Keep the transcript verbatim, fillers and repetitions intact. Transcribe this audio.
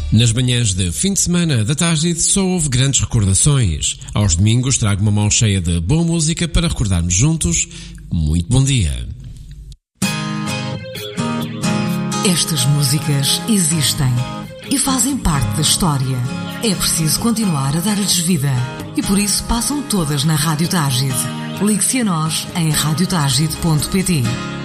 Nas manhãs de fim de semana da Tágide só houve grandes recordações. Aos domingos trago uma mão cheia de boa música para recordarmos juntos. Muito bom dia. Estas músicas existem e fazem parte da história. É preciso continuar a dar-lhes vida e por isso passam todas na Rádio Tágide. Ligue-se a nós em rádio tágide ponto pt.